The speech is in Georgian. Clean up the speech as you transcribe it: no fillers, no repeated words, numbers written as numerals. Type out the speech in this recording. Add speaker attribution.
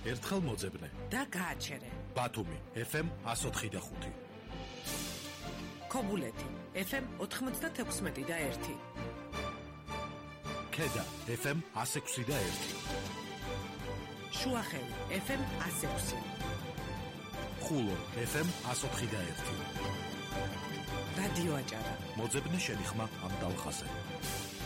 Speaker 1: ერთხელ მოძებნე
Speaker 2: და გააჩერე.
Speaker 1: ბათუმი FM 104.5
Speaker 2: ქობულეთი FM 96.1
Speaker 1: ქედა FM 106.1
Speaker 2: შუახევი FM 106
Speaker 1: ხულო FM 104.1
Speaker 2: რადიო აჭარა
Speaker 1: მოძებნე შენი ხმა ამ დალხაზე